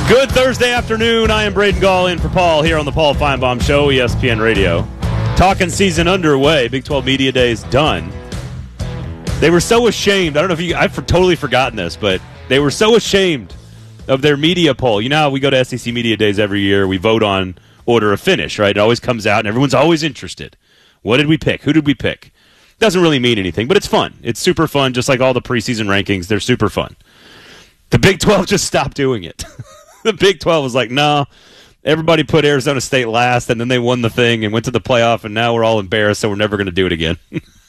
Good Thursday afternoon. I am Braden Gall in for Paul here on the Paul Feinbaum Show, ESPN Radio. Talking season underway. Big 12 Media Days done. They were so ashamed. I don't know if I've totally forgotten this, but they were so ashamed of their media poll. You know how we go to SEC Media Days every year. We vote on order of finish, right? It always comes out, and everyone's always interested. What did we pick? Who did we pick? Doesn't really mean anything, but it's fun. It's super fun, just like all the preseason rankings. They're super fun. The Big 12 just stopped doing it. The Big 12 was like, no, everybody put Arizona State last, and then they won the thing and went to the playoff, and now we're all embarrassed, so we're never going to do it again.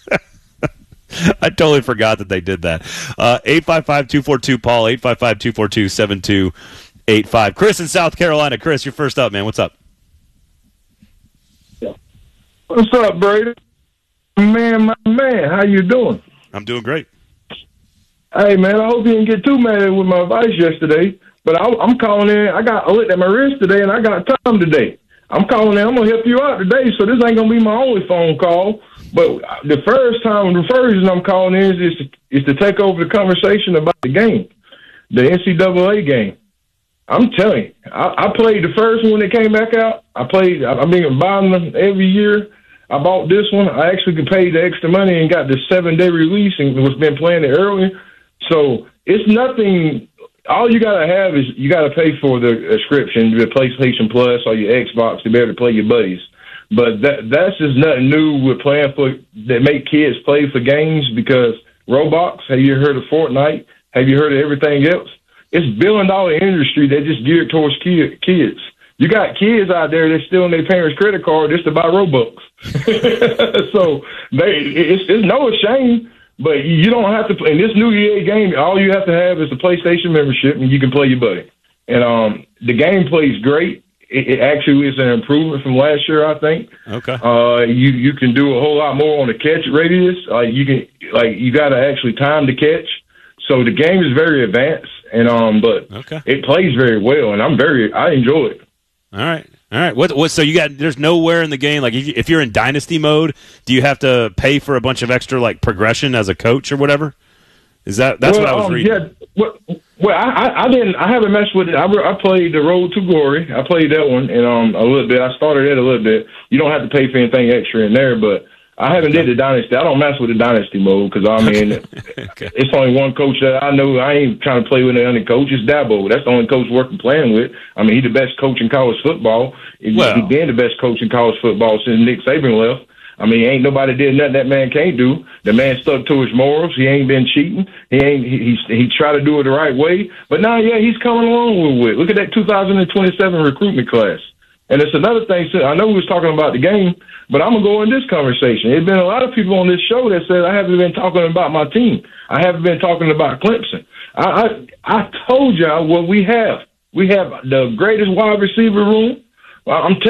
I totally forgot that they did that. 855-242-PAUL, 855-242-7285. Chris in South Carolina. Chris, you're first up, man. What's up? What's up, Brady? Man, my man, how you doing? I'm doing great. Hey, man, I hope you didn't get too mad with my advice yesterday. But I'm calling in. I looked at my wrist today, and I got time today. I'm calling in. I'm going to help you out today, so this ain't going to be my only phone call. But the first reason I'm calling in is to take over the conversation about the game, the NCAA game. I'm telling you, I played the first one that came back out. I've been buying them every year. I bought this one. I actually could pay the extra money and got the 7-day release and was been playing it earlier. So it's nothing. All you got to have is you got to pay for the subscription, the PlayStation Plus or your Xbox to be able to play your buddies. But that's just nothing new with playing for that make kids play for games because Roblox, have you heard of Fortnite? Have you heard of everything else? It's $1 billion industry that just geared towards kids. You got kids out there that stealing their parents' credit card just to buy Robux. So it's no shame. But you don't have to play. In this new EA game, all you have to have is a PlayStation membership, and you can play your buddy. And the game plays great. It actually is an improvement from last year, I think. Okay. You can do a whole lot more on the catch radius. You got to actually time the catch. So the game is very advanced, and it plays very well, and I enjoy it. All right. What? So there's nowhere in the game, like if you're in dynasty mode, do you have to pay for a bunch of extra like progression as a coach or whatever? That's what I was reading. Yeah. Well, I haven't messed with it. I played the Road to Glory. I played that one and a little bit. I started it a little bit. You don't have to pay for anything extra in there, but I haven't did the dynasty. I don't mess with the dynasty mode because It's only one coach that I know. I ain't trying to play with any other coach. It's Dabo. That's the only coach worth playing with. I mean, he's the best coach in college football. He's been the best coach in college football since Nick Saban left. I mean, ain't nobody did nothing that man can't do. The man stuck to his morals. He ain't been cheating. He tried to do it the right way. But now, he's coming along with it. Look at that 2027 recruitment class. And it's another thing. I know we was talking about the game, but I'm going to go in this conversation. There's been a lot of people on this show that said I haven't been talking about my team. I haven't been talking about Clemson. I told y'all what we have. We have the greatest wide receiver room. I'm